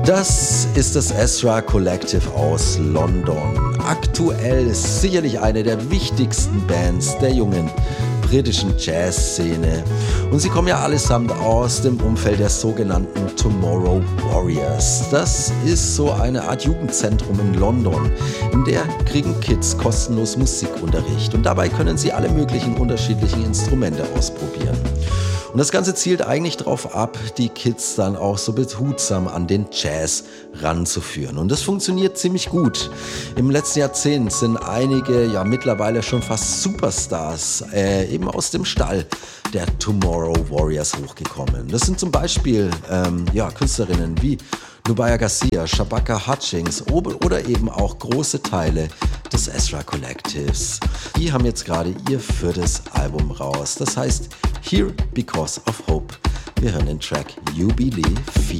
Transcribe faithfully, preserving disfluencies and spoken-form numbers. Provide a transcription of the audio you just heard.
Das ist das Ezra Collective aus London. Aktuell sicherlich eine der wichtigsten Bands der jungen britischen Jazzszene. Und sie kommen ja allesamt aus dem Umfeld der sogenannten Tomorrow Warriors. Das ist so eine Art Jugendzentrum in London. In der kriegen Kids kostenlos Musikunterricht und dabei können sie alle möglichen unterschiedlichen Instrumente ausprobieren. Und das Ganze zielt eigentlich darauf ab, die Kids dann auch so behutsam an den Jazz ranzuführen. Und das funktioniert ziemlich gut. Im letzten Jahrzehnt sind einige, ja mittlerweile schon fast Superstars, äh, eben aus dem Stall der Tomorrow Warriors hochgekommen. Das sind zum Beispiel ähm, ja, Künstlerinnen wie Nubia Garcia, Shabaka Hutchings oder eben auch große Teile des Ezra Collectives. Die haben jetzt gerade ihr viertes Album raus. Das heißt Here Because of Hope. Wir hören den Track You Believe Feel.